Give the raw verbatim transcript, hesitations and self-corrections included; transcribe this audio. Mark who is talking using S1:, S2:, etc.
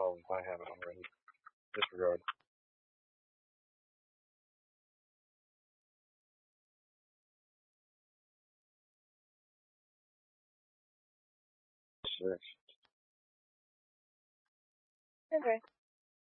S1: twelve if I haven't already. Disregard. Six.
S2: Okay.